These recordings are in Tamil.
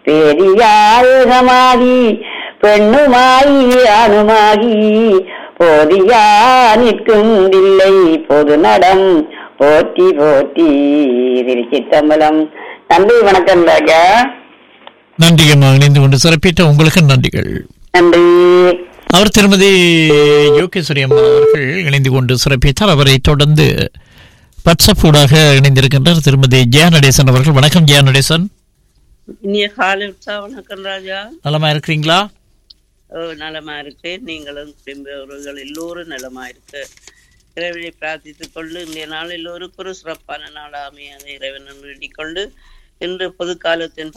பேரியாயுகமாகி பெண்ணுமாயி ஆணுமாகி போதியா நிற்குந்தில்லை பொது நடம் போற்றி போற்றி. திருச்சிற்றம்பலம். நன்றி, வணக்கம் ராஜா. நன்றியம்மா, இணைந்து கொண்டு சிறப்பித்த உங்களுக்கு நன்றிகள். நன்றி. அவர் திருமதி யோகேஸ்வரி அம்மா அவர்கள் இணைந்து கொண்டு சிறப்பித்தார். அவரை தொடர்ந்து வாட்ஸ்அப் ஊடாக இணைந்திருக்கின்றார் திருமதி ஜெயா நடேசன் அவர்கள். வணக்கம் ஜெயா நடேசன். இனிய காலை வணக்கம் ராஜா. நலமா இருக்கிறீங்களா? நலமா இருக்கு. நீங்களும் குடும்பங்கள் எல்லோரும் நலமா இருக்கு. இறைவனை பிரார்த்தித்துக் கொண்டு இன்றைய நாள் எல்லோருக்கும் ஒரு சிறப்பான நாளாமே அதை இறைவன் வேண்டிக் கொண்டு இன்று பொதுக்காலத்தின்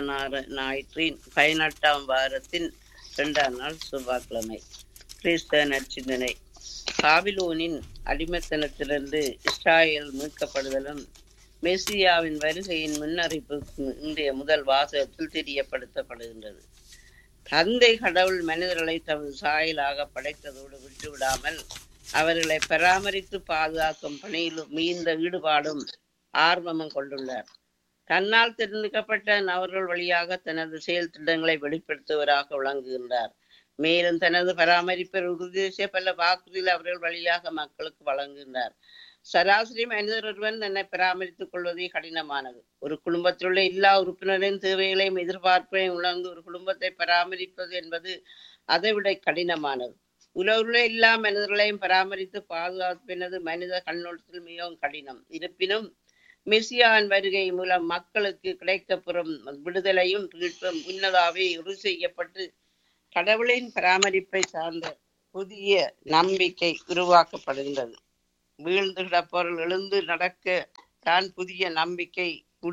18ஆம் வாரத்தின் 2ஆம் நாள் செவ்வாய்க்கிழமை. கிறிஸ்தவ நற்சிந்தனை. பாபிலோனின் அடிமைத்தனத்திலிருந்து இஸ்ராயேல் மீட்கப்படுதலும் மெசியாவின் வருகையின் முன்னறிப்பு இன்றைய முதல் வாசகத்தில் தெரியப்படுத்தப்படுகின்றது. தந்தை கடவுள் மனிதர்களை தமது சாயலாக படைத்ததோடு விட்டுவிடாமல் அவர்களை பராமரித்து பாதுகாக்கும் பணியில் மிகுந்த ஈடுபாடும் ஆர்வமும் கொண்டுள்ளார். தன்னால் தேர்ந்தெடுக்கப்பட்ட நபர்கள் வழியாக தனது செயல் திட்டங்களை வெளிப்படுத்துவராக விளங்குகின்றார். மேலும் தனது பராமரிப்பை உறுதி செய்ய பல வாக்குறுதிகள் அவர்கள் வழியாக மக்களுக்கு வழங்குகின்றார். சராசரி மனிதர் ஒருவன் தன்னை பராமரித்துக் கொள்வதே கடினமானது. ஒரு குடும்பத்தில் உள்ள எல்லா உறுப்பினரின் தேவைகளையும் எதிர்பார்ப்பையும் உணர்ந்து ஒரு குடும்பத்தை பராமரிப்பது என்பது அதைவிட கடினமானது. உலகிலுள்ள எல்லா மனிதர்களையும் பராமரித்து பாதுகாப்பது மனித கண்ணோட்டத்தில் மிகவும் கடினம். இருப்பினும் மெசியாவின் வருகை மூலம் மக்களுக்கு கிடைக்கப்பெறும் விடுதலையும் மீட்பும் முன்னதாகவே உறுதி செய்யப்பட்டு கடவுளின் பராமரிப்பை சார்ந்த புதிய நம்பிக்கை உருவாக்கப்படுகின்றது. வீழ்ந்து கிடப்பவர்கள் எழுந்து நடக்க தான் புதிய நம்பிக்கை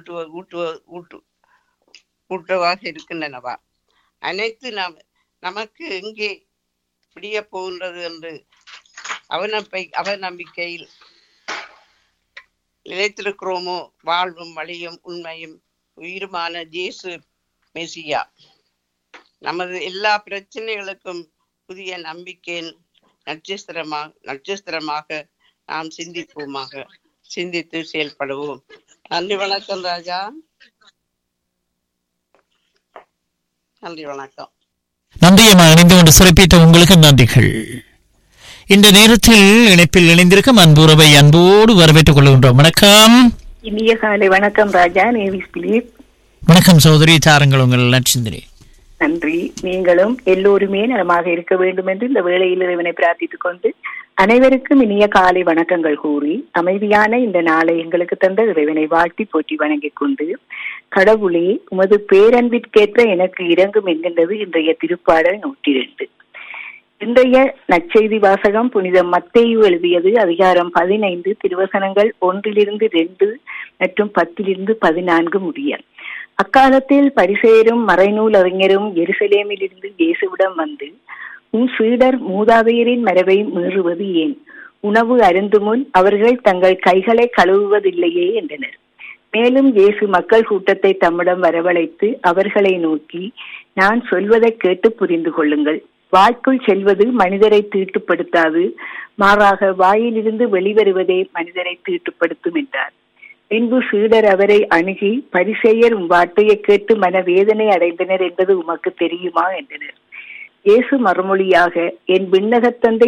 ஊட்டுவாக இருக்கின்றனவா? அனைத்து நமக்கு எங்கே விடிய போகின்றது என்று அவநம்பிக்கையில் நிலைத்திருக்கிறோமோ வாழ்வும் வழியும் உண்மையும் உயிருமான இயேசு மெசியா நமது எல்லா பிரச்சனைகளுக்கும் புதிய நம்பிக்கையின் நட்சத்திரமாக நாம் சிந்தித்து செயல்படுவோம். நன்றி, வணக்கம் ராஜா. நன்றி, வணக்கம். நன்றியம்மா, இணைந்து கொண்டு சிறப்பித்த உங்களுக்கு நன்றிகள். இந்த நேரத்தில் இணைப்பில் இணைந்திருக்கும் அன்புறவை அன்போடு வரவேற்றுக் கொள்கின்றோம். வணக்கம். இனிய காலை வணக்கம் ராஜா. Navies Philip. வணக்கம் சகோதரி, தாருங்கள் உங்கள் நற்சிந்தனை. நன்றி. நீங்களும் எல்லோருமே நலமாக இருக்க வேண்டும் என்று இந்த வேளையில் இறைவனை பிரார்த்தித்துக் கொண்டு அனைவருக்கும் இனிய காலை வணக்கங்கள் கூறி அமைதியான இந்த நாளை எங்களுக்கு தந்த இறைவனை வாழ்த்தி போற்றி வணங்கிக் கொண்டு, கடவுளே உமது பேரன்பிற்கேற்ற எனக்கு இரங்கும் என்கின்றது இன்றைய திருப்பாடல் 102. இன்றைய நற்செய்தி வாசகம் புனித மத்தேயு எழுதியது அதிகாரம் 15 திருவசனங்கள் 1-2 மற்றும் 10-14 முடிய. அக்காலத்தில் பரிசேயரும் மறைநூல் அறிஞரும் எருசலேமிலிருந்து இயேசுவிடம் வந்து, உன் சீடர் மூதாதையரின் மரபை மீறுவது ஏன்? உணவு அருந்தும் முன் அவர்கள் தங்கள் கைகளை கழுவுவதில்லையே என்றனர். மேலும் இயேசு மக்கள் கூட்டத்தை தம்மிடம் வரவழைத்து அவர்களை நோக்கி, நான் சொல்வதை கேட்டு புரிந்து கொள்ளுங்கள். வாய்க்குள் செல்வது மனிதரை தீட்டுப்படுத்தாது, மாறாக வாயிலிருந்து வெளிவருவதே மனிதரை தீட்டுப்படுத்தும் என்றார். பின்பு சீடர் அவரை அணுகி, பரிசேயர் உம் வார்த்தையை கேட்டு மனவேதனை அடைந்தனர் என்பது உமக்கு தெரியுமா என்றனர். இயேசு மறுமொழியாக, என் விண்ணகத்தந்தை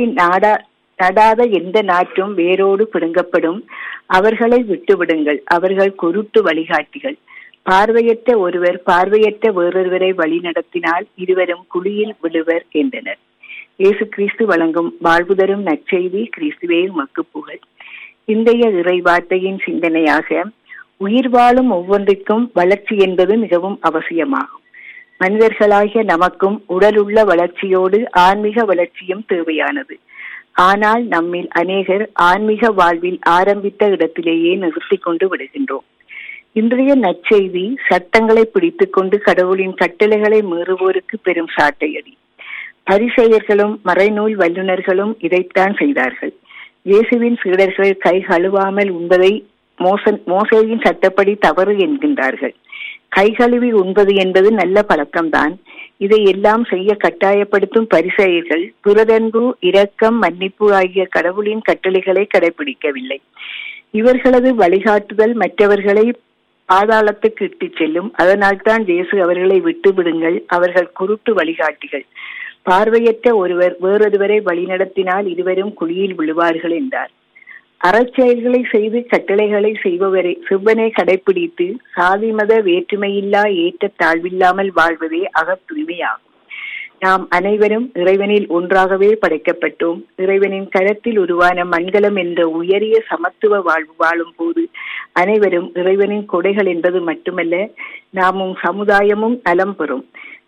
நடாத எந்த நாற்றும் வேரோடு பிடுங்கப்படும். அவர்களை விட்டுவிடுங்கள். அவர்கள் குருட்டு வழிகாட்டிகள். பார்வையற்ற ஒருவர் பார்வையற்ற வேறொருவரை வழி நடத்தினால் இருவரும் குழியில் விழுவர் என்றனர். இயேசு கிறிஸ்து வழங்கும் வாழ்வு தரும் நற்செய்தி. கிறிஸ்துவே உமக்கு புகழ். இன்றைய இறைவார்த்தையின் சிந்தனையாக, உயிர் வாழும் ஒவ்வொன்றிற்கும் வளர்ச்சி என்பது மிகவும் அவசியமாகும். மனிதர்களாகிய நமக்கும் உடலுள்ள வளர்ச்சியோடு ஆன்மீக வளர்ச்சியும் தேவையானது. ஆனால் நம்மில் அநேகர் ஆன்மீக வாழ்வில் ஆரம்பித்த இடத்திலேயே நிறுத்தி கொண்டு விடுகின்றோம். இன்றைய நற்செய்தி சட்டங்களை பிடித்துக் கொண்டு கடவுளின் கட்டளைகளை மீறுவோருக்கு பெரும் சாட்டையடி. பரிசேயர்களும் மறைநூல் வல்லுநர்களும் இதைத்தான் செய்தார்கள். இயேசுவின் சீடர்கள் கை கழுவாமல் உண்பதை மோசேயின் சட்டப்படி தவறு என்கின்றார்கள். கை கழுவி உண்பது என்பது நல்ல பழக்கம்தான். இதை எல்லாம் செய்ய கட்டாயப்படுத்தும் பரிசேயர்கள் பிறரன்பு, இரக்கம், மன்னிப்பு ஆகிய கடவுளின் கட்டளைகளை கடைபிடிக்கவில்லை. இவர்களது வழிகாட்டுதல் மற்றவர்களை பாதாளத்துக்கு இட்டுச் செல்லும். அதனால்தான் இயேசு அவர்களை விட்டு விடுங்கள், அவர்கள் குருட்டு வழிகாட்டிகள். பார்வையற்ற ஒருவர் வேறொருவரை வழிநடத்தினால் இருவரும் குழியில் விழுவார்கள் என்றார். அறச்செயல்களை செய்து கட்டளைகளை செவ்வனை கடைபிடித்து சாதி மத வேற்றுமையில்லா ஏற்ற தாழ்வில்லாமல் வாழ்வதே அகத்தூய்மையாகும். நாம் அனைவரும் இறைவனில் ஒன்றாகவே படைக்கப்பட்டோம். இறைவனின் கரத்தில் உருவான மண்கலம் என்ற உயரிய சமத்துவ வாழ்வு வாழும் போது அனைவரும் இறைவனின் கொடைகள் என்பது மட்டுமல்ல, நாமும் சமுதாயமும் நலம் பெறும்.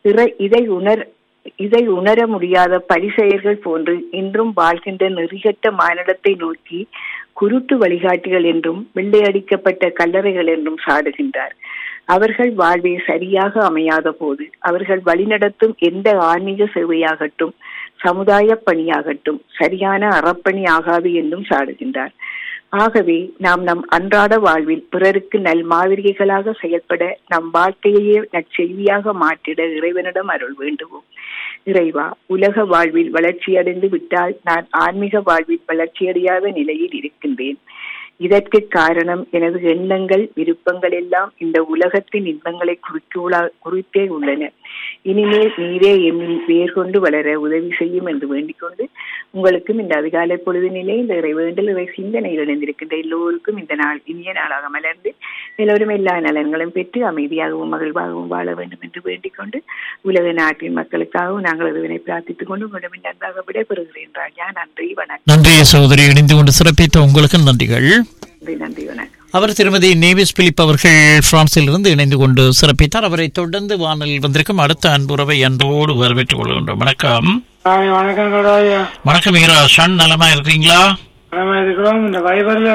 இதை உணர முடியாத பரிசெயர்கள் போன்று இன்றும் வாழ்கின்ற நெறிகட்ட மானிடத்தை நோக்கி குருட்டு வழிகாட்டிகள் என்றும் வெள்ளையடிக்கப்பட்ட கல்லறைகள் என்றும் சாடுகின்றார். அவர்கள் வாழ்வே சரியாக அமையாத போது அவர்கள் வழிநடத்தும் எந்த ஆன்மீக சேவையாகட்டும் சமுதாய பணியாகட்டும் சரியான அறப்பணி ஆகாது என்றும் சாடுகின்றார். ஆகவே நாம் நம் அன்றாட வாழ்வில் பிறருக்கு நல் மாதிரிகளாக செயல்பட நம் வாழ்க்கையே நற்செய்தியாக மாற்றிட இறைவனிடம் அருள் வேண்டுவோம். இறைவா, உலக வாழ்வில் வளர்ச்சியடைந்து விட்டால் நான் ஆன்மீக வாழ்வில் வளர்ச்சியடையாத நிலையில் இருக்கின்றேன். இதற்கு காரணம் எனது எண்ணங்கள் விருப்பங்கள் எல்லாம் இந்த உலகத்தின் இன்பங்களை குறித்தே உள்ளன. இனிமேல் நீரே எம்மில் வேர் கொண்டு வளர உதவி செய்யும் என்று வேண்டிக் கொண்டு உங்களுக்கும் இந்த அதிகாலை பொழுதினிலே இந்த இறைவேண்டல் இறை சிந்தனையில் இணைந்திருக்கின்ற எல்லோருக்கும் இந்த நாள் இனிய நாளாக மலர்ந்து எல்லோரும் எல்லா நலன்களும் பெற்று அமைதியாகவும் மகிழ்வாகவும் வாழ வேண்டும் என்று வேண்டிக் கொண்டு உலக நாட்டின் மக்களுக்காகவும் நாங்கள் இறைவனை பிரார்த்தித்துக் கொண்டு உங்களிடம் நன்றாக விடைபெறுகிறேன் ராஜா. நன்றி, வணக்கம். நன்றி சகோதரி, இணைந்து கொண்டு சிறப்பித்த உங்களுக்கு நன்றிகள். நன்றி, வணக்கம். அவர் திருமதி நேவிஸ் பிலிப் அவர்கள் பிரான்சில் இருந்து இணைந்து கொண்டு சிறப்பித்தார். அவரை தொடர்ந்து வானலில் வந்திருக்கும் அடுத்த அன்புறவை அன்போடு வரவேற்றுக் கொள்கின்றோம். வணக்கம். வணக்கம். வணக்கம் ஷன், நலமா இருக்கீங்களா? நலமா இருக்கிறோம். இந்த வைபர்ல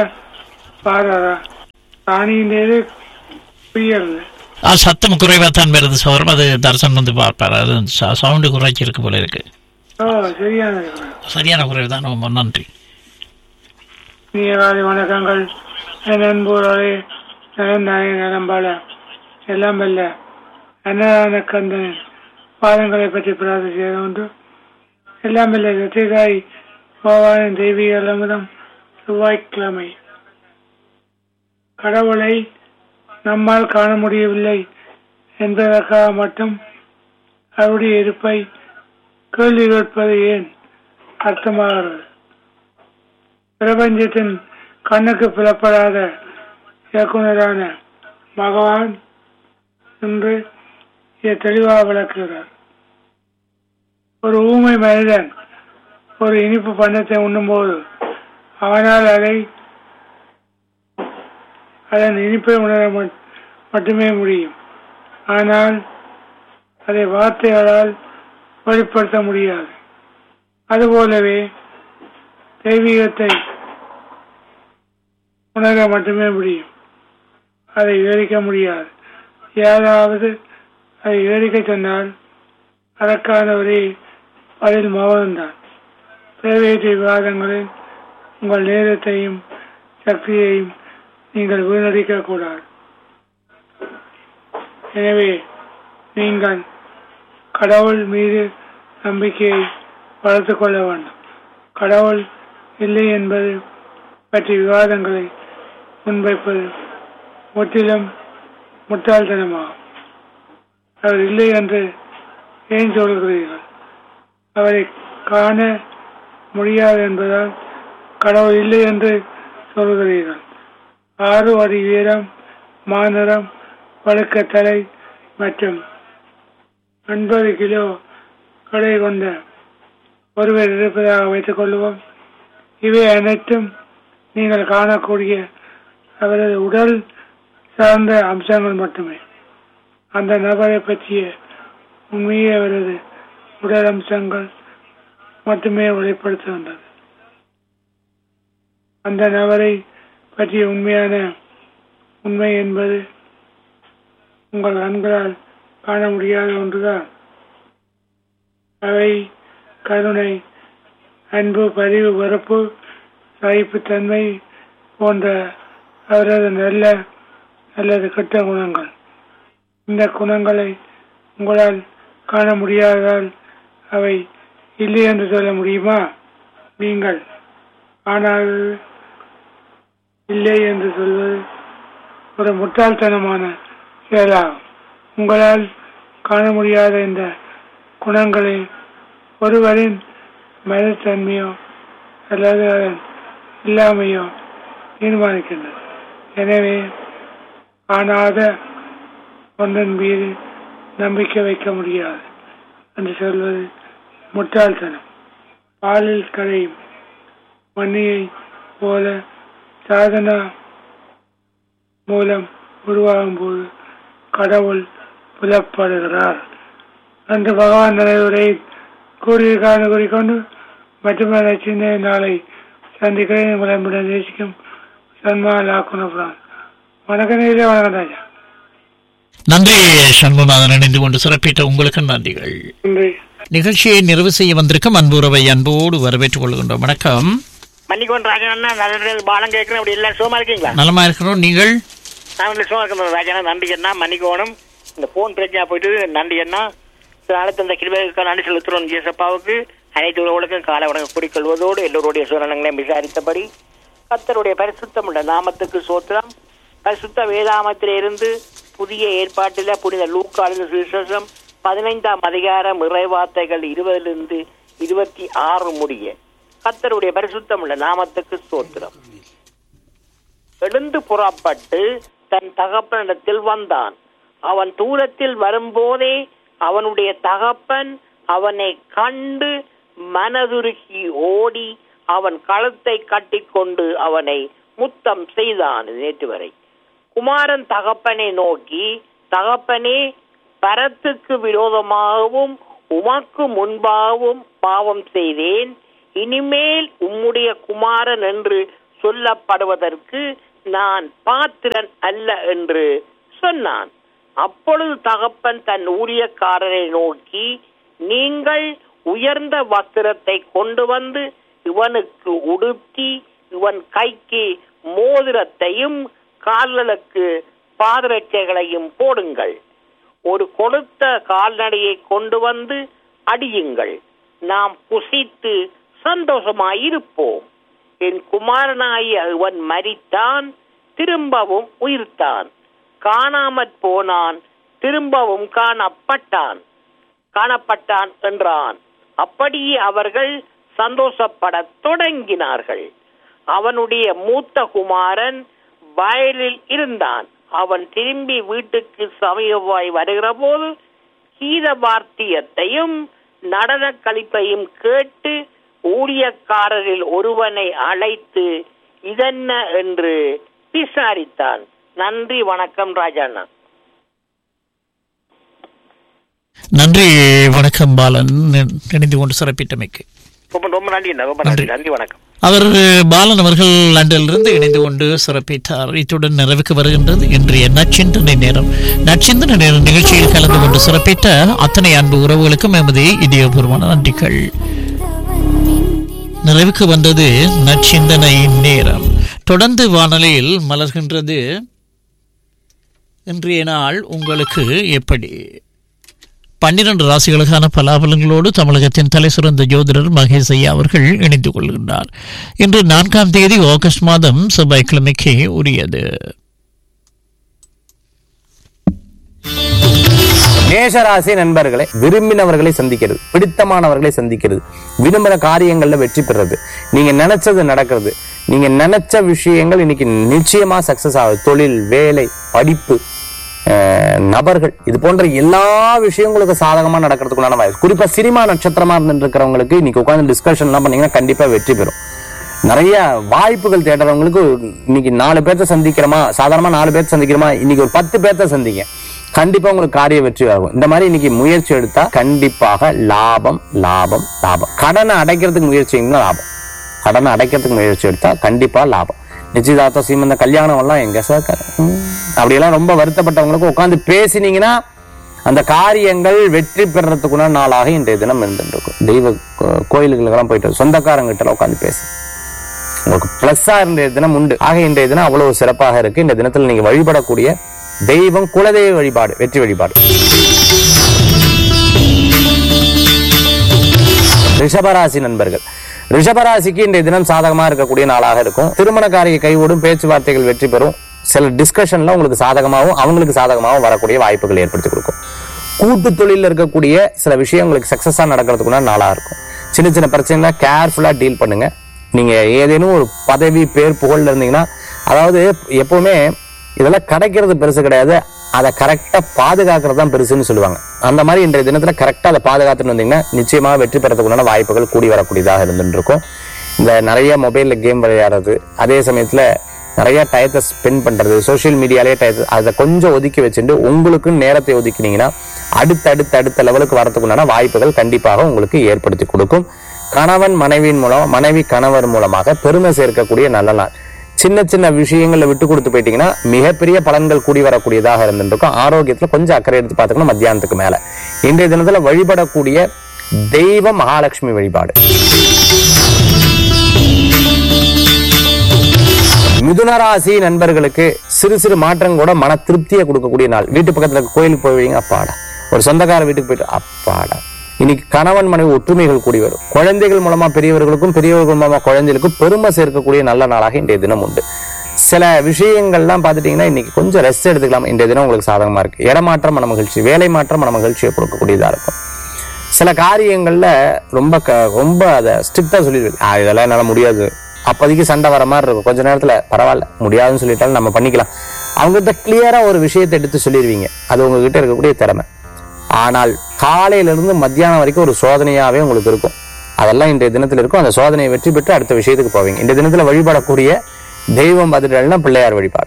சத்தம் குறைவா தான் வருது சோரம். அது தரிசனம் வந்து பார்ப்பார். அது சவுண்டு குறைச்சி இருக்கு போல இருக்கு. சரியான குறைவு தான். ரொம்ப நன்றி. வணக்கங்கள். நண்பர்களே, நலம்பால எல்லாம் வல்ல அன்னதான கந்தன் பாதங்களை பற்றி பிரார்த்தனை செய்ய உண்டு. எல்லாம் வல்ல வெற்றிகாய் பகவானின் தெய்வீக அலமுதம் செவ்வாய்க்கிழமை. கடவுளை நம்மால் காண முடியவில்லை என்பதற்காக மட்டும் அவருடைய இருப்பை கேள்வி கேட்பது ஏன் அர்த்தமாகிறது? பிரபஞ்சத்தின் கண்ணுக்கு புலப்படாத இயக்குனரான பகவான் என்று இதை தெளிவாக விளக்குகிறார். ஒரு ஊமை மனிதன் ஒரு இனிப்பு பண்டத்தை உண்ணும்போது அவனால் அதன் இனிப்பை உணர மட்டுமே முடியும். ஆனால் அதை வார்த்தைகளால் வெளிப்படுத்த முடியாது. அதுபோலவே தெய்வீகத்தை உணர மட்டுமே முடியும், அதை விவரிக்க முடியாது. ஏதாவது அதை விவரிக்க சொன்னால் அதற்கான ஒரே பதில் மௌனம்தான். தேவையற்ற விவாதங்களில் உங்கள் நேரத்தையும் சக்தியையும் நீங்கள் வீணடிக்க கூடாது. எனவே நீங்கள் கடவுள் மீது நம்பிக்கையை வளர்த்து கொள்ள வேண்டும். கடவுள் இல்லை என்பது பற்றி விவாதங்களை முன்வைப்பது முற்றிலும் முட்டாள்தனமாகும். அவர் இல்லை என்று ஏன் சொல்கிறீர்கள்? அவரை காண முடியாது என்பதால் கடவுள் இல்லை என்று சொல்கிறீர்கள். 6 அடி உயரம், மாநிறம், வழுக்க தலை மற்றும் 80 கிலோ கடை கொண்ட ஒருவர் இருப்பதாக வைத்துக் கொள்வோம். இவை அனைத்தும் நீங்கள் காணக்கூடிய அவரது உடல் சார்ந்த அம்சங்கள் மட்டுமே. அந்த நபரை பற்றிய உண்மையே அவரது உடல் அம்சங்கள் மட்டுமே வெளிப்படுத்துகின்றது. அந்த நபரை பற்றிய உண்மையான உண்மை என்பது உங்கள் கண்களால் காண முடியாத ஒன்றுதான். அவை கருணை, அன்பு, பரிவு, வெறுப்பு, சகிப்புத்தன்மை போன்ற அவரது நல்ல அல்லது கெட்ட குணங்கள். இந்த குணங்களை உங்களால் காண முடியாததால் அவை இல்லை என்று சொல்ல முடியுமா? நீங்கள் ஆனால் இல்லை என்று சொல்வது ஒரு முட்டாள்தனமான செயலாகும். உங்களால் காண முடியாத இந்த குணங்களை ஒருவரின் மனத்தன்மையோ அல்லது அதன் இல்லாமையோ தீர்மானிக்கின்றது. எனவே காணாத ஒன்றன் மீது நம்பிக்கை வைக்க முடியாது என்று சொல்வது முட்டாள்தனம். பாலில் கரையும் மண்ணியை போல சாதனா மூலம் உருவாகும் போது கடவுள் புலப்படுகிறார் என்று பகவான் நினைவுரை கூறியிருக்கான கூறிக்கொண்டு மட்டுமே சின்ன நாளை சந்திக்கிறேன். உங்களை நேசிக்கும் சன்மா லாக்குனபுரம். வணக்கம் நேரிலே. வணக்கம் ராஜா. நன்றி சண்முகநாதன், இணைந்து கொண்டு சிறப்பிட்ட உங்களுக்கு நன்றிகள். நன்றி. நிகழ்ச்சியை நிறைவு செய்ய வந்திருக்கும் அன்புறவை அன்போடு வரவேற்றுக் கொள்கின்றோம். வணக்கம். மன்னிக்கோன் ராஜா, பாலம் கேட்கிறேன். அப்படி எல்லாம் சுகமா இருக்கீங்களா? நலமா இருக்கிறோம். நீங்கள்? நாங்கள் சுகமா இருக்கணும் ராஜா. நன்றி அண்ணா. மன்னிக்கோணும், இந்த போன் பிரச்சனை போயிட்டு நன்றி அண்ணா. அடுத்த இந்த கிருபைக்கான நன்றி செலுத்துறோம் ஜேசப்பாவுக்கு. அனைத்து உறவுகளுக்கும் கால வணக்கம் கூறிக்கொள்வதோடு எல்லோருடைய சூழலங்களையும் விசாரித்தபடி கர்த்தருடைய பரிசுத்தம் உள்ள நாமத்துக்கு சோத்திரம். பரிசுத்த வேதாமத்திலிருந்து புதிய ஏற்பாட்டில் புனித லூக்காவின் சுவிசேஷம் 15ஆம் அதிகாரம் இறைவார்த்தைகள் 20 26 முடிய கர்த்தருடைய பரிசுத்தம் உள்ள நாமத்துக்கு சோத்திரம். எழுந்து புறப்பட்டு தன் தகப்பனிடத்தில் வந்தான். அவன் தூரத்தில் வரும்போதே அவனுடைய தகப்பன் அவனை கண்டு மனதுருகி ஓடி அவன் கழுத்தை கட்டிக்கொண்டு அவனை முத்தம் செய்தான். நேற்று வரை குமாரன் தகப்பனை நோக்கி, தகப்பனே, பரத்துக்கு விரோதமாகவும் உமக்கு முன்பாகவும் பாவம் செய்தேன். இனிமேல் உம்முடைய குமாரன் என்று சொல்லப்படுவதற்கு நான் பாத்திரன் அல்ல என்று சொன்னான். அப்பொழுது தகப்பன் தன் ஊழியக்காரரை நோக்கி, நீங்கள் உயர்ந்த வஸ்திரத்தை கொண்டு வந்து இவனுக்கு உடுத்தி இவன் கைக்கு மோதிரத்தையும் கால்களுக்கு பாதரட்சைகளையும் போடுங்கள். ஒரு கொழுத்த கால்நடையை கொண்டு வந்து அடியுங்கள். நாம் புசித்து சந்தோஷமாயிருப்போம். என் குமாரனாகிய இவன் மரித்தான், திரும்பவும் உயிர்த்தான், காணாமற் போனான், திரும்பவும் காணப்பட்டான் என்றான். அப்படியே அவர்கள் சந்தோஷப்படத் தொடங்கினார்கள். அவனுடைய மூத்த குமாரன் வயலில் இருந்தான். அவன் திரும்பி வீட்டுக்கு சமீபமாய் வருகிற போது கீத வார்த்தியத்தையும் நடன களிப்பையும் கேட்டு ஊழியக்காரரில் ஒருவனை அழைத்து இதென்ன என்று விசாரித்தான். நன்றி, வணக்கம் ராஜாண்ணா. நன்றி, வணக்கம் பாலன், இணைந்து கொண்டு சிறப்பிட்டமைக்கு ரொம்ப நன்றி. ரொம்ப நன்றி. நன்றி, வணக்கம். அவர் பாலன் அவர்கள் லண்டனிலிருந்து இணைந்து கொண்டு சிறப்பித்தார். இத்துடன் நிறைவுக்கு வருகின்றது இன்றைய நற்சிந்தனை நேரம். நற்சிந்தனை நேரம் நிகழ்ச்சியில் கலந்து கொண்டு சிறப்பித்த அத்தனை அன்பு உறவுகளுக்கும் எமது இதயபூர்வமான நன்றிகள். நிறைவுக்கு வந்தது நற்சிந்தனை நேரம். தொடர்ந்து வானொலியில் மலர்கின்றது இன்றைய நாள் உங்களுக்கு எப்படி. 12 ராசிகளுக்கான பலாபலங்களோடு தமிழகத்தின் தலை சிறந்த ஜோதிடர் மகேஷ் ஐயா அவர்கள் இணைந்து கொள்கின்றார். இன்று 4ஆம் தேதி ஆகஸ்ட் மாதம் செவ்வாய்க்கிழமைக்கு உரியது. மேஷராசி நண்பர்களை, விரும்பினவர்களை சந்திக்கிறது, பிடித்தமானவர்களை சந்திக்கிறது, விரும்புகிற காரியங்கள்ல வெற்றி பெறுறது, நீங்க நினைச்சது நடக்கிறது, நீங்க நினைச்ச விஷயங்கள் இன்னைக்கு நிச்சயமா சக்சஸ் ஆகுது. தொழில், வேலை, படிப்பு, நபர்கள், இது போன்ற எல்லா விஷயங்களுக்கு சாதகமா நடக்கிறதுக்குண்டான வாய்ப்பு. குறிப்பா சினிமா நட்சத்திரமா இருந்துட்டு இருக்கிறவங்களுக்கு இன்னைக்கு உட்கார்ந்து டிஸ்கஷன் எல்லாம் பண்ணீங்கன்னா கண்டிப்பா வெற்றி பெறும். நிறைய வாய்ப்புகள் தேடுறவங்களுக்கு இன்னைக்கு 4 பேர்த்த சந்திக்கிறோமா, சாதாரணமா 4 பேர்த்த சந்திக்கிறோமா, இன்னைக்கு ஒரு 10 பேர்த்த சந்திங்க, கண்டிப்பா உங்களுக்கு காரிய வெற்றி ஆகும். இந்த மாதிரி இன்னைக்கு முயற்சி எடுத்தா கண்டிப்பாக லாபம் லாபம் லாபம். கடனை அடைக்கிறதுக்கு முயற்சி லாபம், கடனை அடைக்கிறதுக்கு முயற்சி எடுத்தா கண்டிப்பா லாபம். நிச்சயதார்த்தம், சீமந்த, கல்யாணம் எல்லாம் எங்க சார் அப்படியெல்லாம் ரொம்ப வருத்தப்பட்டவங்களுக்கு உட்காந்து பேசினீங்கன்னா அந்த காரியங்கள் வெற்றி பெறறதுக்குள்ள நாளாக இன்றைய தினம் இருந்துருக்கும். தெய்வ கோயில்களுக்கெல்லாம் போயிட்டு சொந்தக்காரங்கிட்ட உட்காந்து பேச உங்களுக்கு பிளஸ்ஸா இன்றைய தினம் உண்டு. ஆக இன்றைய தினம் அவ்வளவு சிறப்பாக இருக்கு. இந்த தினத்தில் நீங்க வழிபடக்கூடிய தெய்வம் குலதெய்வ வழிபாடு, வெற்றி வழிபாடு. ரிஷபராசி நண்பர்கள், ரிஷபராசிக்கு இன்றைய தினம் சாதகமா இருக்கக்கூடிய நாளாக இருக்கும். திருமண காரிய கைகூடும், பேச்சுவார்த்தைகள் வெற்றி பெறும், சில டிஸ்கஷன்ல உங்களுக்கு சாதகமாகவும் அவங்களுக்கு சாதகமாகவும் வரக்கூடிய வாய்ப்புகள் ஏற்படுத்தி கொடுக்கும். கூட்டு தொழில இருக்கக்கூடிய சில விஷயம் உங்களுக்கு சக்சஸா நடக்கிறதுக்குன்னா நாளா இருக்கும். சின்ன சின்ன பிரச்சனை கேர்ஃபுல்லா டீல் பண்ணுங்க. நீங்க ஏதேனும் ஒரு பதவி பேர் புகழ்ல இருந்தீங்கன்னா, அதாவது எப்பவுமே இதெல்லாம் கிடைக்கிறது பெருசு கிடையாது, அதை கரெக்டா பாதுகாக்கிறது தான் பெருசுன்னு சொல்லுவாங்க. அந்த மாதிரி இன்றைய தினத்துல கரெக்டா அதை பாதுகாத்துட்டு வந்தீங்கன்னா நிச்சயமாக வெற்றி பெறதுக்குண்டான வாய்ப்புகள் கூடி வரக்கூடியதாக இருந்துட்டு இருக்கும். இந்த நிறைய மொபைல்ல கேம் விளையாடுறது, அதே சமயத்துல நிறைய டயத்தை ஸ்பெண்ட் பண்றது, சோசியல் மீடியாலே டயத்தை அதை கொஞ்சம் ஒதுக்கி வச்சுட்டு உங்களுக்கு நேரத்தை ஒதுக்கினீங்கன்னா அடுத்த லெவலுக்கு வரதுக்குண்டான வாய்ப்புகள் கண்டிப்பாக உங்களுக்கு ஏற்படுத்தி கொடுக்கும். கணவன் மனைவியின் மூலம், மனைவி கணவர் மூலமாக பெருமை சேர்க்கக்கூடிய நல்ல நாள். சின்ன சின்ன விஷயங்களை விட்டு கொடுத்து போயிட்டீங்கன்னா மிகப்பெரிய பலன்கள் கூடி வரக்கூடியதாக இருந்துருக்கும். ஆரோக்கியத்துல கொஞ்சம் அக்கறை எடுத்து பார்த்துக்கணும் மத்தியானத்துக்கு மேல. இன்றைய தினத்துல வழிபடக்கூடிய தெய்வம் மகாலட்சுமி வழிபாடு. மிதுனராசி நண்பர்களுக்கு சிறு சிறு மாற்றம் கூட மன திருப்தியை கொடுக்கக்கூடிய நாள். வீட்டு பக்கத்துல கோயிலுக்கு போவீங்க, அப்பாடா. ஒரு சொந்தக்கார வீட்டுக்கு போயிட்டு அப்பாடா. இன்னைக்கு கணவன் மனைவி ஒற்றுமைகள் கூடி வரும். குழந்தைகள் மூலமா பெரியவர்களுக்கும், பெரியவர்கள் மூலமா குழந்தைகளுக்கும் பெருமை சேர்க்கக்கூடிய நல்ல நாளாக இன்றைய தினம் உண்டு. சில விஷயங்கள்லாம் பார்த்துட்டீங்கன்னா இன்னைக்கு கொஞ்சம் ரெஸ்ட் எடுத்துக்கலாம். இன்றைய தினம் உங்களுக்கு சாதகமா இருக்கு. இடமாற்றம் மன மகிழ்ச்சி, வேலை மாற்றம் மன மகிழ்ச்சியை கொடுக்கக்கூடியதா இருக்கும். சில காரியங்கள்ல ரொம்ப அதை ஸ்ட்ரிக்டா சொல்லிடுவேன், இதெல்லாம் என்னால முடியாது, அப்போதைக்கு சண்டை வர மாதிரி இருக்கும். கொஞ்ச நேரத்துல பரவாயில்ல முடியாதுன்னு சொல்லிட்டாலும் நம்ம பண்ணிக்கலாம். அவங்ககிட்ட கிளியரா ஒரு விஷயத்தை எடுத்து சொல்லிடுவீங்க. அது உங்ககிட்ட இருக்கக்கூடிய திறமை. ஆனால் காலையில இருந்து மத்தியானம் வரைக்கும் ஒரு சோதனையாவே உங்களுக்கு இருக்கும். அதெல்லாம் இன்றைய தினத்துல இருக்கும். அந்த சோதனையை வெற்றி பெற்று அடுத்த விஷயத்துக்கு போவீங்க. இன்றைய தினத்துல வழிபடக்கூடிய தெய்வம் பார்த்துட்டா பிள்ளையார் வழிபாடு.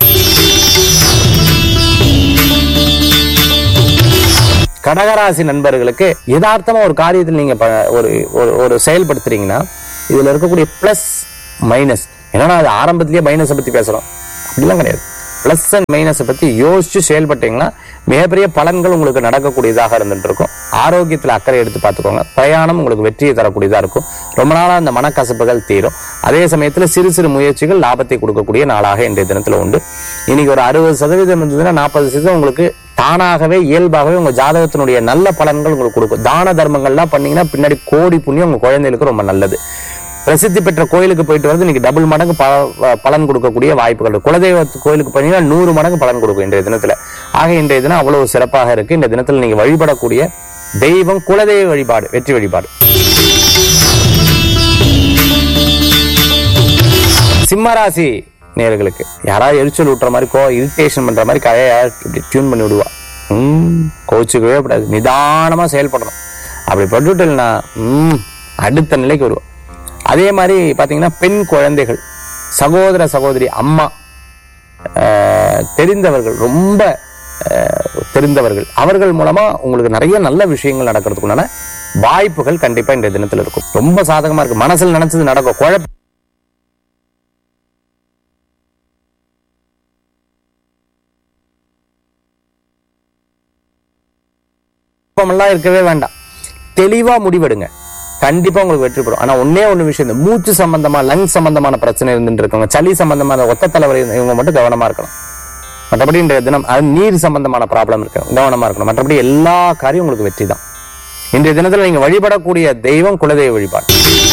கடகராசி நண்பர்களுக்கு யதார்த்தமா ஒரு காரியத்தில் நீங்க ஒரு செயல்படுத்துறீங்கன்னா இதுல இருக்கக்கூடிய பிளஸ் மைனஸ், என்னன்னா அது ஆரம்பத்திலேயே மைனஸை பத்தி பேசுறோம், அப்படிலாம் கிடையாது. பிளஸ் அண்ட் மைனஸை பத்தி யோசிச்சு செயல்பட்டீங்கன்னா மிகப்பெரிய பலன்கள் உங்களுக்கு நடக்கக்கூடியதாக இருந்துட்டு இருக்கும். ஆரோக்கியத்துல அக்கறை எடுத்து பார்த்துக்கோங்க. பிரயாணம் உங்களுக்கு வெற்றியை தரக்கூடியதா இருக்கும். ரொம்ப நாளா அந்த மனக்கசப்புகள் தீரும். அதே சமயத்துல சிறு சிறு முயற்சிகள் லாபத்தை கொடுக்கக்கூடிய நாளாக இன்றைய தினத்துல உண்டு. இன்னைக்கு ஒரு 60% இருந்ததுன்னா 40% உங்களுக்கு தானாகவே இயல்பாகவே உங்க ஜாதகத்தினுடைய நல்ல பலன்கள் உங்களுக்கு கொடுக்கும். தான தர்மங்கள்லாம் பண்ணீங்கன்னா பின்னாடி கோடி புண்ணியம் உங்க குழந்தைகளுக்கு ரொம்ப நல்லது. பிரசித்தி பெற்ற கோயிலுக்கு போயிட்டு வந்து இன்னைக்கு டபுள் மடங்கு பலன் கொடுக்கக்கூடிய வாய்ப்புகள். குலதெய்வ கோயிலுக்கு போனீங்கன்னா 100 மடங்கு பலன் கொடுக்கும் இன்றைய தினத்துல. ஆக இன்றைய தினம் அவ்வளவு சிறப்பாக இருக்கு. இந்த தினத்துல நீங்க வழிபடக்கூடிய தெய்வம் குலதெய்வ வழிபாடு, வெற்றி வழிபாடு. சிம்மராசி நேயர்களுக்கு யாராவது எரிச்சல் ஊட்டுற மாதிரி இரிட்டேஷன் பண்ற மாதிரி கதையை இப்படி டியூன் பண்ணி விடுவா. கோச்சுக்கவே கூடாது, நிதானமா செயல்படணும். அப்படி பட்டுட்டா அடுத்த நிலைக்கு வருவோம். அதே மாதிரி பாத்தீங்கன்னா பெண் குழந்தைகள், சகோதர சகோதரி, அம்மா, தெரிந்தவர்கள், ரொம்ப தெரிந்தவர்கள், அவர்கள் மூலமா உங்களுக்கு நிறைய நல்ல விஷயங்கள் நடக்கிறதுக்குண்டான வாய்ப்புகள் கண்டிப்பா இந்த தினத்துல இருக்கும். ரொம்ப சாதகமா இருக்கு. மனசில் நினைச்சது நடக்கும். குழப்பமெல்லாம் இருக்கவே வேண்டாம். தெளிவா முடிவெடுங்க, கண்டிப்பா உங்களுக்கு வெற்றி பெறும். ஆனா ஒண்ணு விஷயம், இந்த மூச்சு சம்பந்தமா, லங் சம்பந்தமான பிரச்சனை இருந்துட்டு இருக்கவங்க, சளி சம்பந்தமான ஒத்த தலைவலி, இவங்க மட்டும் கவனமா இருக்கணும். மற்றபடி இன்றைய தினம் அது நீர் சம்பந்தமான ப்ராப்ளம் இருக்கு, கவனமா இருக்கணும். மற்றபடி எல்லா காரியம் உங்களுக்கு வெற்றி தான். இன்றைய தினத்துல நீங்க வழிபடக்கூடிய தெய்வம் குலதெய்வ வழிபாடு.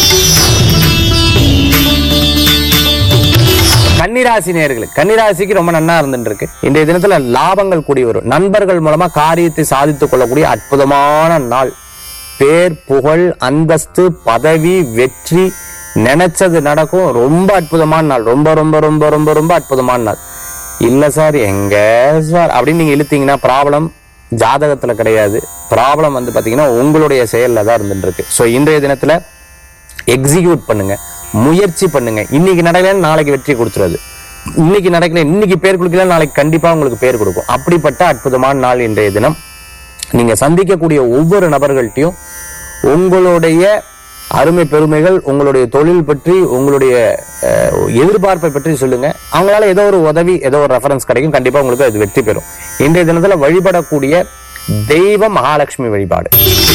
கன்னிராசி நேயர்களுக்கு, கன்னிராசிக்கு ரொம்ப நன்னா இருந்துட்டு இருக்கு. இன்றைய தினத்துல லாபங்கள் கூடி வரும். நண்பர்கள் மூலமா காரியத்தை சாதித்துக் கொள்ளக்கூடிய அற்புதமான நாள். பேர், புகழ், அந்தஸ்து, பதவி, வெற்றி, நினைச்சது நடக்கும். ரொம்ப அற்புதமான நாள். ரொம்ப ரொம்ப ரொம்ப ரொம்ப ரொம்ப அற்புதமான நாள். இல்ல சார், எங்க சார் அப்படின்னு நீங்க இழுத்தீங்கன்னா ப்ராப்ளம் ஜாதகத்துல கிடையாது. ப்ராப்ளம் வந்து பாத்தீங்கன்னா உங்களுடைய செயல்ல தான் இருந்துட்டு இருக்கு. சோ இன்றைய தினத்துல எக்ஸிக்யூட் பண்ணுங்க, முயற்சி பண்ணுங்க. இன்னைக்கு நடக்கல நாளைக்கு வெற்றி கொடுத்துருது. இன்னைக்கு நடக்கல, இன்னைக்கு பேர் கொடுக்கல, நாளைக்கு கண்டிப்பா உங்களுக்கு பேர் கொடுக்கும். அப்படிப்பட்ட அற்புதமான நாள் இன்றைய தினம். நீங்க சந்திக்கக்கூடிய ஒவ்வொரு நபர்கள்ட்டையும் உங்களுடைய அருமை பெருமைகள், உங்களுடைய தொழில் பற்றி, உங்களுடைய எதிர்பார்ப்பை பற்றி சொல்லுங்க. அவங்களால ஏதோ ஒரு உதவி, ஏதோ ஒரு ரெஃபரன்ஸ் கிடைக்கும். கண்டிப்பா உங்களுக்கு அது வெற்றி பெறும். இன்றைய தினத்துல வழிபடக்கூடிய தெய்வம் மகாலட்சுமி வழிபாடு.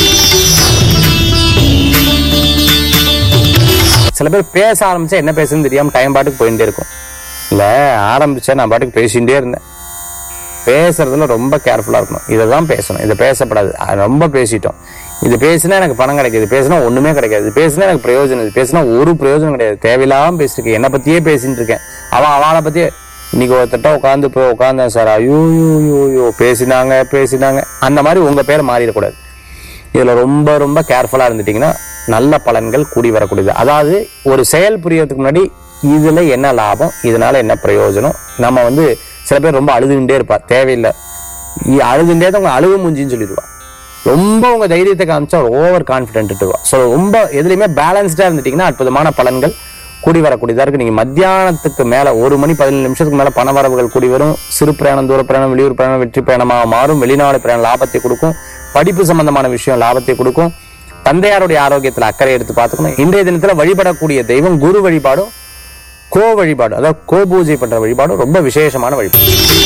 சில பேர் பேச ஆரம்பிச்சா என்ன பேசுன்னு தெரியாம டைம் பாட்டுக்கு போயிட்டே இருக்கும். இல்ல ஆரம்பிச்சா நான் பாட்டுக்கு பேசிட்டே இருந்தேன். பேசுறதுல ரொம்ப கேர்ஃபுல்லா இருக்கணும். இதைதான் பேசணும், இதை பேசப்படாது. ரொம்ப பேசிட்டோம். இது பேசினா எனக்கு பணம் கிடைக்குது, பேசினா ஒண்ணுமே கிடைக்காது, இது பேசினா எனக்கு பிரயோஜனம், இது பேசினா ஒரு பிரயோஜனம் கிடையாது. தேவையில்லாம பேசிட்டு இருக்கேன், என்னை பத்தியே பேசிட்டு இருக்கேன், அவளை பத்தியே இன்னைக்கு ஒருத்தட்ட உட்காந்தேன் சார், ஐயோ பேசினாங்க அந்த மாதிரி உங்க பேர் மாறிடக்கூடாது. இதுல ரொம்ப ரொம்ப கேர்ஃபுல்லா இருந்துட்டீங்கன்னா நல்ல பலன்கள் கூடி வரக்கூடியது. அதாவது ஒரு செயல் புரியறதுக்கு முன்னாடி இதுல என்ன லாபம், இதனால என்ன பிரயோஜனம். நம்ம வந்து சில பேர் ரொம்ப அழுதுகிட்டே இருப்பா, தேவையில்லை அழுதுகிட்டே தான் உங்க அழுகு மூஞ்சின்னு சொல்லிடுவா. ரொம்ப உங்க தைரியத்தை காமிச்சா ஓவர் கான்பிடென்ட். ஸோ ரொம்ப எதுலையுமே பேலன்ஸ்டா இருந்துட்டீங்கன்னா அற்புதமான பலன்கள் கூடி வரக்கூடியதா இருக்கு. நீங்க மத்தியானத்துக்கு மேல 1 மணி 17 நிமிஷத்துக்கு மேல பண வரவுகள் கூடி வரும். சிறு பிரயாணம், தூர பிரயாணம், வெளியூர் பிரயாணம் வெற்றி பிரயாணமாக மாறும். வெளிநாடு பிரயாணம் லாபத்தை கொடுக்கும். படிப்பு சம்பந்தமான விஷயம் லாபத்தை கொடுக்கும். தந்தையாருடைய ஆரோக்கியத்துல அக்கறை எடுத்து பார்த்துக்கணும். இன்றைய தினத்துல வழிபடக்கூடிய தெய்வம் குரு வழிபாடும் கோ வழிபாடு, அதாவது கோ பூஜை பண்ற வழிபாடும் ரொம்ப விசேஷமான வழிபாடு.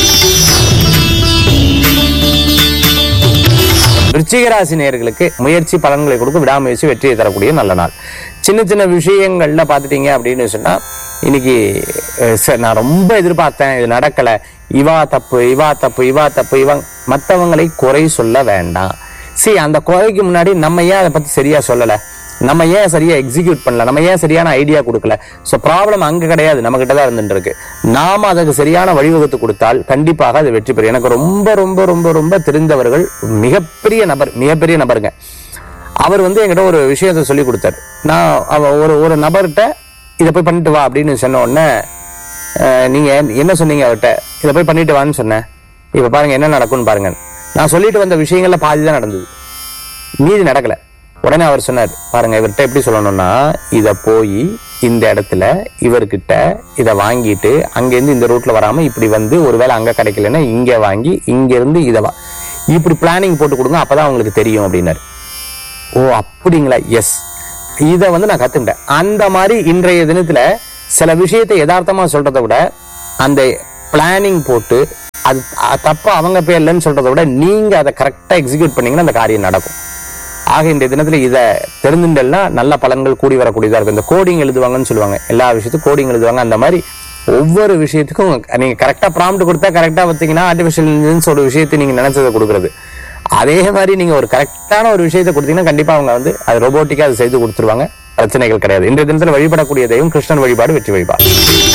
விருச்சிக ராசி நேயர்களுக்கு முயற்சி பலன்களை கொடுக்கும், விடாமுயற்சி வெற்றியை தரக்கூடிய நல்ல நாள். சின்ன சின்ன விஷயங்கள்ல பாத்துட்டீங்க அப்படின்னு சொன்னா, இன்னைக்கு நான் ரொம்ப எதிர்பார்த்தேன், இது நடக்கல, இவா தப்பு மற்றவங்களை குறை சொல்ல வேண்டாம். அந்த குறைக்கு முன்னாடி நம்ம ஏன் அதை பத்தி சரியா சொல்லல, நம்ம ஏன் சரியா எக்ஸிக்யூட் பண்ணல, நம்ம ஏன் சரியான ஐடியா கொடுக்கல. சோ ப்ராப்ளம் அங்க கிடையாது, நம்ம கிட்டதான் இருந்துட்டு இருக்கு. நாம அதுக்கு சரியான வழிவகுத்து கொடுத்தால் கண்டிப்பாக அது வெற்றி பெறும். எனக்கு ரொம்ப ரொம்ப ரொம்ப ரொம்ப தெரிந்தவர்கள், மிகப்பெரிய நபருங்க. அவர் வந்து என்கிட்ட ஒரு விஷயத்த சொல்லி கொடுத்தாரு. நான் ஒரு நபர்கிட்ட இதை போய் பண்ணிட்டு வா அப்படின்னு சொன்ன உடனே, நீங்க என்ன சொன்னீங்க அவர்கிட்ட, இதை போய் பண்ணிட்டு வான்னு சொன்னேன். இப்ப பாருங்க என்ன நடக்கும்னு பாருங்க. நான் சொல்லிட்டு வந்த விஷயங்கள்ல பாதி தான் நடந்தது, மீதி நடக்கல. உடனே அவர் சொன்னார், பாருங்க இவர்கிட்ட எப்படி சொல்லணும்னா, இத போய் இந்த இடத்துல இவர்கிட்ட இதை வாங்கிட்டு அங்கிருந்து இந்த ரூட்ல வராம இப்படி வந்து ஒருவேளை அங்க கிடைக்கலன்னா இங்க வாங்கி இங்க இருந்து இதை இப்படி பிளானிங் போட்டு கொடுங்க, அப்பதான் உங்களுக்கு தெரியும் அப்படின்னாரு. ஓ அப்படிங்களா, எஸ், இதை வந்து நான் கத்துக்கிட்டேன். அந்த மாதிரி இன்றைய தினத்துல சில விஷயத்தை யதார்த்தமா சொல்றதை விட அந்த பிளானிங் போட்டு அது தப்பா அவங்க பேர்லன்னு சொல்றதை விட நீங்க அதை கரெக்டா எக்ஸிக்யூட் பண்ணீங்கன்னா அந்த காரியம் நடக்கும். ஆக இந்த தினத்துல இதை தெரிஞ்சுட்டா நல்ல பலன்கள் கூடி வரக்கூடியதா இருக்கும். இந்த கோடிங் எழுதுவாங்கன்னு சொல்லுவாங்க, எல்லா விஷயத்துக்கும் கோடிங் எழுதுவாங்க. அந்த மாதிரி ஒவ்வொரு விஷயத்துக்கும் நீங்க கரெக்டா ப்ராம்ப்ட் கொடுத்தா கரெக்டா வச்சீங்கன்னா ஆர்டிபிஷியல் இன்டெலிஜென்ஸ் ஒரு விஷயத்தை நீங்க நினைச்சதை கொடுக்குறது. அதே மாதிரி நீங்க ஒரு கரெக்டான ஒரு விஷயத்தை கொடுத்தீங்கன்னா கண்டிப்பா அவங்க வந்து அது ரோபோட்டிக்கா அதை செய்து கொடுத்துருவாங்க, பிரச்சனைகள் கிடையாது. இன்றைய தினத்துல வழிபடக்கூடிய தெய்வம் கிருஷ்ணன் வழிபாடு வெற்றி வழிபாடு.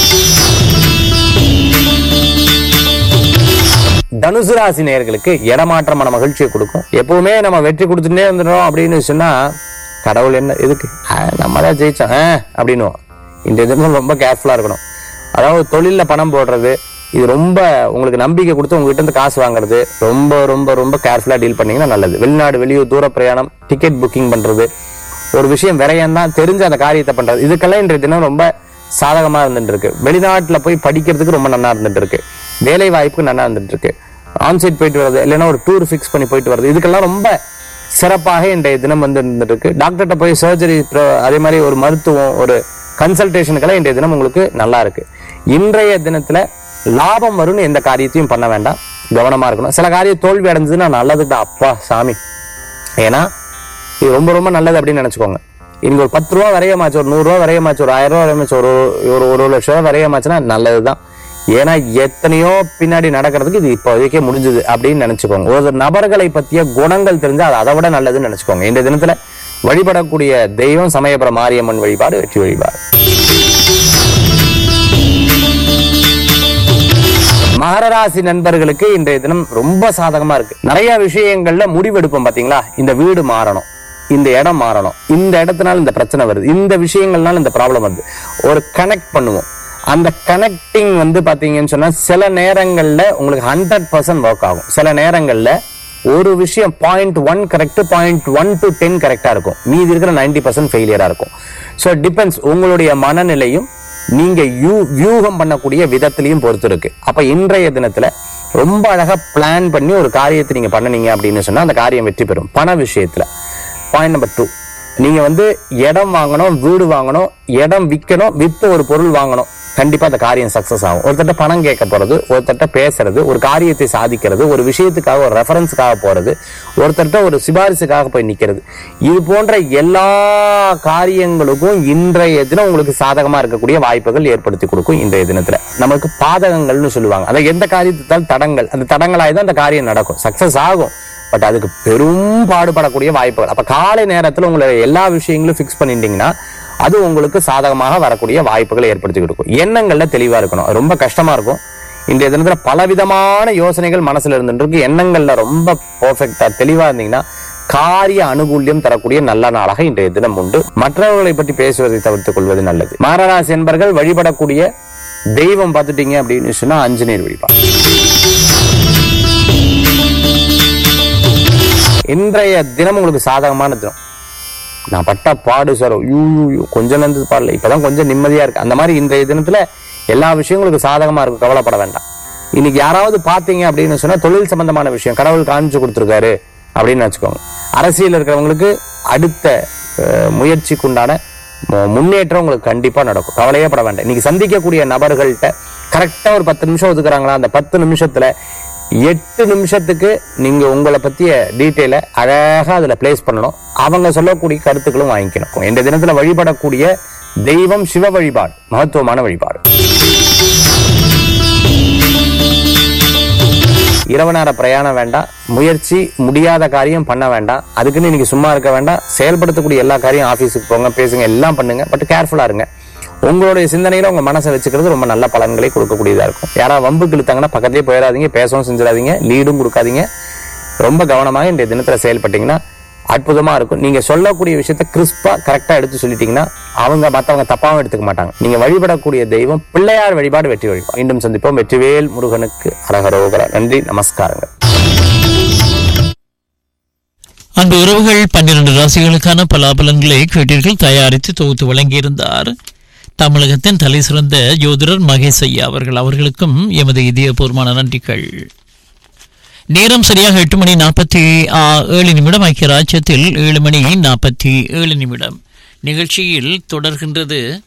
தனுசு ராசி நேயர்களுக்கு இடமாற்றமான மகிழ்ச்சியை கொடுக்கும். எப்பவுமே நம்ம வெற்றி கொடுத்துட்டே இருந்துடும் அப்படின்னு சொன்னா, கடவுள் என்ன எதுக்கு, நம்ம தான் ஜெயிச்சோம் அப்படின்னு இந்த தினம் ரொம்ப கேர்ஃபுல்லா இருக்கணும். அதாவது தொழில பணம் போடுறது, இது ரொம்ப உங்களுக்கு நம்பிக்கை கொடுத்து உங்ககிட்ட இருந்து காசு வாங்குறது ரொம்ப ரொம்ப ரொம்ப கேர்ஃபுல்லா டீல் பண்ணீங்கன்னா நல்லது. வெளிநாடு வெளியூர் தூர பிரயாணம், டிக்கெட் புக்கிங் பண்றது, ஒரு விஷயம் விரையம் தான் தெரிஞ்சு அந்த காரியத்தை பண்றது, இதுக்கெல்லாம் இன்றைய தினம் ரொம்ப சாதகமா இருந்துட்டு இருக்கு. வெளிநாட்டுல போய் படிக்கிறதுக்கு ரொம்ப நல்லா இருந்துட்டு இருக்கு. வேலை வாய்ப்புக்கு நல்லா இருந்துட்டு இருக்கு. ஆன்சைட் போயிட்டு வருது, இல்லைன்னா ஒரு டூர் ஃபிக்ஸ் பண்ணி போயிட்டு வருது, இதுக்கெல்லாம் ரொம்ப சிறப்பாக இன்றைய தினம் வந்து இருந்துட்டு இருக்கு. டாக்டர்கிட்ட போய் சர்ஜரி, அதே மாதிரி ஒரு மருத்துவம், ஒரு கன்சல்டேஷனுக்கெல்லாம் இன்றைய தினம் உங்களுக்கு நல்லா இருக்கு. இன்றைய தினத்துல லாபம் வரும்னு எந்த காரியத்தையும் பண்ண வேண்டாம், கவனமா இருக்கணும். சில காரியம் தோல்வி அடைஞ்சதுன்னா நல்லதுதான், அப்பா சாமி, ஏன்னா இது ரொம்ப ரொம்ப நல்லது அப்படின்னு நினைச்சுக்கோங்க. இன்னைக்கு ஒரு 10 ரூபா வரையமாச்சு, ஒரு 100 ரூபா வரையமாச்சு, ஒரு 1000 ரூபா வரையமாச்சு, ஒரு லட்சம் ரூபா வரையமாச்சுன்னா நல்லதுதான். ஏன்னா எத்தனையோ பின்னாடி நடக்கிறதுக்கு இது இப்போதைக்கே முடிஞ்சது அப்படின்னு நினைச்சுக்கோங்க. ஒரு நபர்களை பற்றிய குணங்கள் தெரிஞ்சா அது அதை விட நல்லதுன்னு நினைச்சுக்கோங்க. இந்த தினத்துல வழிபடக்கூடிய தெய்வம் சமயபுர மாரியம்மன் வழிபாடு வெற்றி வழிபாடு. மகர ராசி நண்பர்களுக்கு இன்றைய தினம் ரொம்ப சாதகமா இருக்கு. நிறைய விஷயங்கள்ல முடிவெடுப்போம் பாத்தீங்களா, இந்த வீடு மாறணும், இந்த இடம் மாறணும், இந்த இடத்தினால இந்த பிரச்சனை வருது, இந்த விஷயங்கள்னால இந்த ப்ராப்ளம் வருது, ஒரு கனெக்ட் பண்ணுவோம். அந்த கனெக்டிங் வந்து பாத்தீங்கன்னு சொன்னா சில நேரங்கள்ல உங்களுக்கு 100% ஒர்க் ஆகும். சில நேரங்கள்ல ஒரு விஷயம் 0.1 கரெக்ட், 0.1 to 10 கரெக்டா இருக்கும், மீதி இருக்கிற 90% ஃபெயிலியரா இருக்கும். ஸோ டிபெண்ட்ஸ், உங்களுடைய மனநிலையும் நீங்க வியூகம் பண்ணக்கூடிய விதத்திலையும் பொறுத்து இருக்கு. அப்ப இன்றைய தினத்துல ரொம்ப அழகா பிளான் பண்ணி ஒரு காரியத்தை நீங்க பண்ணனீங்க அப்படின்னு சொன்னா அந்த காரியம் வெற்றி பெறும். பண விஷயத்துல பாயிண்ட் நம்பர் 2, நீங்க வந்து இடம் வாங்கணும், வீடு வாங்கணும், இடம் விற்கணும், வித்து ஒரு பொருள் வாங்கணும், கண்டிப்பா அந்த காரியம் சக்சஸ் ஆகும். ஒருத்தட்ட பணம் கேட்க போறது, ஒருத்தட்ட பேசுறது, ஒரு காரியத்தை சாதிக்கிறது, ஒரு விஷயத்துக்காக ஒரு ரெஃபரன்ஸுக்காக போறது, ஒருத்தட்ட ஒரு சிபாரிசுக்காக போய் நிக்கிறது, இது போன்ற எல்லா காரியங்களுக்கும் இன்றைய தினம் உங்களுக்கு சாதகமா இருக்கக்கூடிய வாய்ப்புகள் ஏற்படுத்தி கொடுக்கும். இன்றைய தினத்துல நமக்கு பாதகங்கள்னு சொல்லுவாங்க, அதை எந்த காரியத்தால் தடங்கள், அந்த தடங்களாய்தான் அந்த காரியம் நடக்கும், சக்சஸ் ஆகும். பட் அதுக்கு பெரும் பாடுபடக்கூடிய வாய்ப்புகள். அப்ப காலை நேரத்துல உங்களை எல்லா விஷயங்களும் பிக்ஸ் பண்ணிட்டீங்கன்னா அது உங்களுக்கு சாதகமாக வரக்கூடிய வாய்ப்புகளை ஏற்படுத்தி கொடுக்கும். எண்ணங்கள்ல தெளிவா இருக்கணும், ரொம்ப கஷ்டமா இருக்கும். இன்றைய தினத்துல பலவிதமான யோசனைகள் மனசுல இருந்துருக்கு. எண்ணங்கள்ல ரொம்ப பெர்ஃபெக்டா தெளிவா இருந்தீங்கன்னா காரிய அனுகூல்யம் தரக்கூடிய நல்ல நாளாக இன்றைய தினம் உண்டு. மற்றவர்களை பற்றி பேசுவதை தவிர்த்துக் கொள்வது நல்லது. மகராசி என்பர்கள் வழிபடக்கூடிய தெய்வம் பார்த்துட்டீங்க அப்படின்னு சொன்னா ஆஞ்சநேயர் வழிபாடு. இன்றைய தினம் உங்களுக்கு சாதகமான தினம். நான் பட்ட பாடு சார் கொஞ்சம் நந்து பாடல, இப்பதான் கொஞ்சம் நிம்மதியா இருக்கு. அந்த மாதிரி இன்றைய தினத்துல எல்லா விஷயங்களும் சாதகமா இருக்கும், கவலைப்பட வேண்டாம். இன்னைக்கு யாராவது பாத்தீங்க அப்படின்னு சொன்னா தொழில் சம்பந்தமான விஷயம் கடவுள் காமிச்சு கொடுத்துருக்காரு அப்படின்னு வச்சுக்கோங்க. அரசியல் இருக்கிறவங்களுக்கு அடுத்த முயற்சிக்குண்டான முன்னேற்றம் உங்களுக்கு கண்டிப்பா நடக்கும், கவலையே பட வேண்டாம். இன்னைக்கு சந்திக்கக்கூடிய நபர்கள்ட்ட கரெக்டா ஒரு 10 நிமிஷம் ஒதுக்குறாங்களா, அந்த 10 நிமிஷத்துல 8 நிமிஷத்துக்கு நீங்க உங்களை பத்திய டீட்டெயில அழகா அதுல பிளேஸ் பண்ணணும். அவங்க சொல்லக்கூடிய கருத்துக்களும் வாங்கிக்கணும். இந்த தினத்துல வழிபடக்கூடிய தெய்வம் சிவ வழிபாடு, மகத்துவமான வழிபாடு. இரவு நேர பிரயாணம் வேண்டாம், முயற்சி முடியாத காரியம் பண்ண வேண்டாம். அதுக்குன்னு இன்னைக்கு சும்மா இருக்க வேண்டாம். செயல்படுத்தக்கூடிய எல்லா காரியம் ஆபீஸுக்கு போங்க, பேசுங்க, எல்லாம் பண்ணுங்க. பட் கேர்ஃபுல்லா இருங்க. உங்களுடைய சிந்தனையில உங்க மனசை வச்சுக்கிறது ரொம்ப நல்ல பலன்களை கொடுக்கக்கூடியதா இருக்கும். யாராவது வம்புக்கு இழுத்தாங்கன்னா பக்கத்திலே போயிடாதீங்க, பேசவும் செஞ்சிடாதீங்க, லீடும் கொடுக்காதீங்க. ரொம்ப கவனமாக இந்த தினத்துல செயல்பட்டீங்கன்னா அற்புதமா இருக்கும். நீங்க சொல்லக்கூடிய விஷயத்த கிறிஸ்பா கரெக்டா எடுத்து சொல்லிட்டீங்கன்னா அவங்க மத்தவங்க தப்பாவும் எடுத்துக்க மாட்டாங்க. நீங்க வழிபடக்கூடிய தெய்வம் பிள்ளையார் வழிபாடு, வெற்றி வழிபாடு. மீண்டும் சந்திப்போம். வெற்றிவேல் முருகனுக்கு அரகரோகரா. நன்றி, நமஸ்காரங்கள். அன்பு உறவுகள், 12 ராசிகளுக்கான பலாபலன்களை கேட்டீர்கள். தயாரித்து தொகுத்து வழங்கியிருந்தார் தமிழகத்தின் தலை சிறந்த ஜோதிடர் மகேஷ் ஐயா அவர்கள். அவர்களுக்கும் எமது இதயபூர்வமான நன்றிகள். நேரம் சரியாக 8:47 ஐக்கிய ராஜ்யத்தில் 7:47 நிகழ்ச்சியில் தொடர்கின்றது